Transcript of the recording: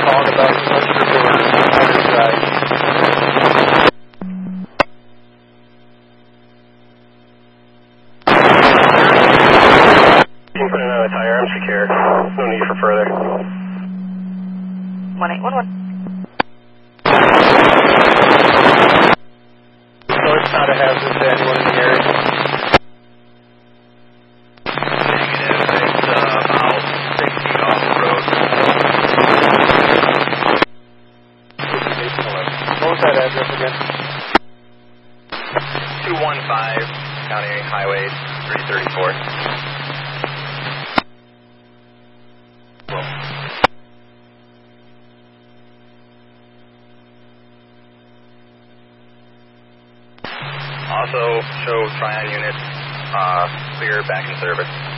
called about the moisture for tire dry. You can put another tire, I'm secure. No need for further. 1811. So it's not a hazard to anyone in the area. Negative. It's about 6 feet off the road. What was that address again? 215 County Highway 334. Also show Tryon units clear back in service.